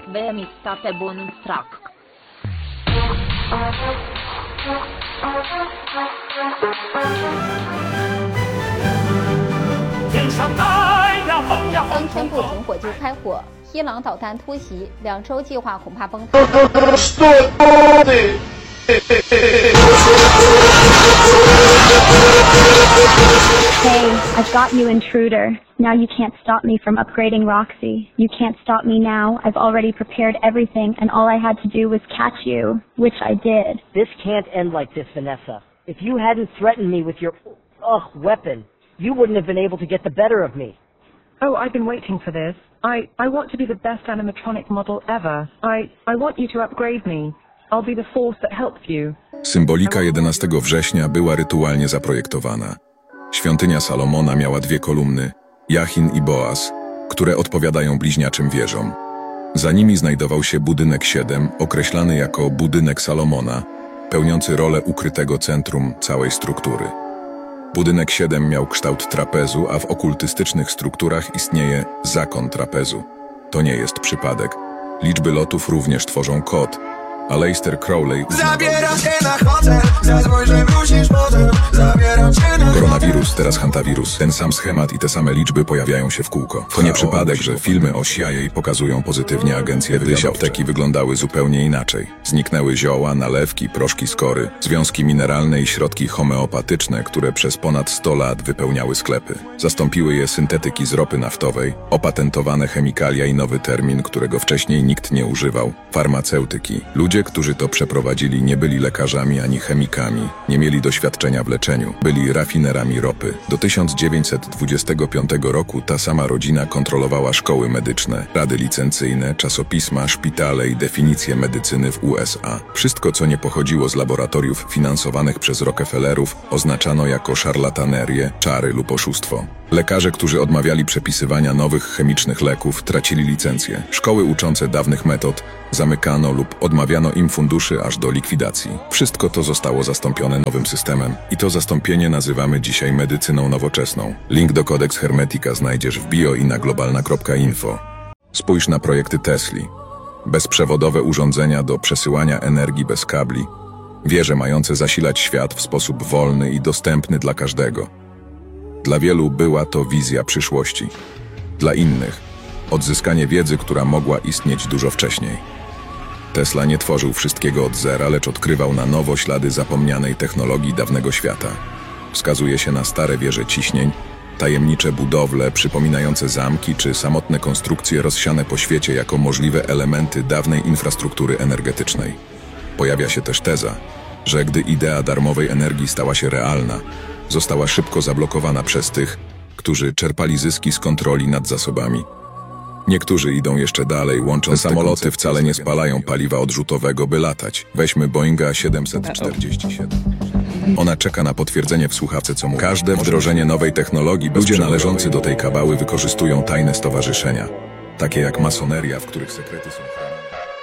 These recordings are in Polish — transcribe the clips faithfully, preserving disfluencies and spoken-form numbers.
Beemistate bonus track. 当宣布停火就开火，伊朗导弹突袭，两周计划恐怕崩塌。 Hey, I've got you, intruder. Now you can't stop me from upgrading Roxy. You can't stop me now. I've already prepared everything, and all I had to do was catch you, which I did. This can't end like this, Vanessa. If you hadn't threatened me with your, ugh, weapon, you wouldn't have been able to get the better of me. Oh, I've been waiting for this. I, I want to be the best animatronic model ever. I, I want you to upgrade me. I'll be the force that helps you. Symbolika jedenastego września była rytualnie zaprojektowana. Świątynia Salomona miała dwie kolumny, Jachin i Boaz, które odpowiadają bliźniaczym wieżom. Za nimi znajdował się budynek siedem, określany jako budynek Salomona, pełniący rolę ukrytego centrum całej struktury. Budynek siedem miał kształt trapezu, a w okultystycznych strukturach istnieje zakon trapezu. To nie jest przypadek. Liczby lotów również tworzą kod. Aleister Crowley Zabieram cię na hotel, zadzwoń, że musisz potem. Zabieram cię na Koronawirus, teraz hantawirus. Ten sam schemat i te same liczby pojawiają się w kółko. To nie przypadek, że filmy o C I A pokazują pozytywnie agencje wywiadowcze. Apteki wyglądały zupełnie inaczej. Zniknęły zioła, nalewki, proszki z kory, związki mineralne i środki homeopatyczne, które przez ponad sto lat wypełniały sklepy. Zastąpiły je syntetyki z ropy naftowej, opatentowane chemikalia i nowy termin, którego wcześniej nikt nie używał – farmaceutyki. Ludzie, którzy to przeprowadzili, nie byli lekarzami ani chemikami, nie mieli doświadczenia w leczeniu, byli rafinerami ropy. Do tysiąc dziewięćset dwudziestego piątego roku ta sama rodzina kontrolowała szkoły medyczne, rady licencyjne, czasopisma, szpitale i definicje medycyny w U S A. Wszystko, co nie pochodziło z laboratoriów finansowanych przez Rockefellerów, oznaczano jako szarlatanerię, czary lub oszustwo. Lekarze, którzy odmawiali przepisywania nowych chemicznych leków, tracili licencje. Szkoły uczące dawnych metod zamykano lub odmawiano im funduszy aż do likwidacji. Wszystko to zostało zastąpione nowym systemem i to zastąpienie nazywamy dzisiaj medycyną nowoczesną. Link do Codex Hermetica znajdziesz w bio i na globalna kropka info. Spójrz na projekty Tesli. Bezprzewodowe urządzenia do przesyłania energii bez kabli. Wieże mające zasilać świat w sposób wolny i dostępny dla każdego. Dla wielu była to wizja przyszłości. Dla innych odzyskanie wiedzy, która mogła istnieć dużo wcześniej. Tesla nie tworzył wszystkiego od zera, lecz odkrywał na nowo ślady zapomnianej technologii dawnego świata. Wskazuje się na stare wieże ciśnień, tajemnicze budowle przypominające zamki czy samotne konstrukcje rozsiane po świecie jako możliwe elementy dawnej infrastruktury energetycznej. Pojawia się też teza, że gdy idea darmowej energii stała się realna, została szybko zablokowana przez tych, którzy czerpali zyski z kontroli nad zasobami. Niektórzy idą jeszcze dalej, łącząc te samoloty wcale nie spalają paliwa odrzutowego, by latać. Weźmy Boeinga siedemset czterdzieści siedem. Ona czeka na potwierdzenie w słuchawce, co mówi. Każde wdrożenie nowej technologii, ludzie należący do tej kabały wykorzystują tajne stowarzyszenia, takie jak masoneria, w których sekrety są chronione.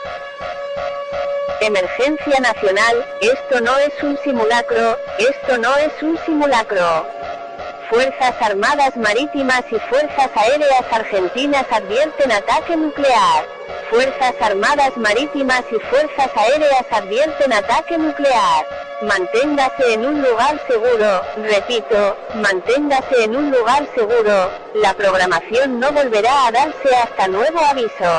Emergencia nacional, esto no es un simulacro, esto no es un simulacro. Fuerzas Armadas Marítimas y Fuerzas Aéreas Argentinas advierten ataque nuclear. Fuerzas Armadas Marítimas y Fuerzas Aéreas advierten ataque nuclear. Manténgase en un lugar seguro, repito, manténgase en un lugar seguro. La programación no volverá a darse hasta nuevo aviso.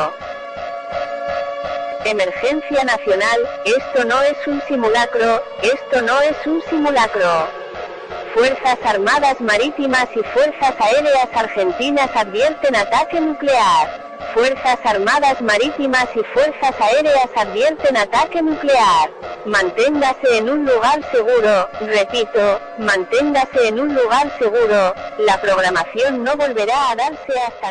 Emergencia nacional, esto no es un simulacro, esto no es un simulacro. Fuerzas Armadas Marítimas y Fuerzas Aéreas Argentinas advierten ataque nuclear. Fuerzas Armadas Marítimas y Fuerzas Aéreas advierten ataque nuclear. Manténgase en un lugar seguro, repito, manténgase en un lugar seguro. La programación no volverá a darse hasta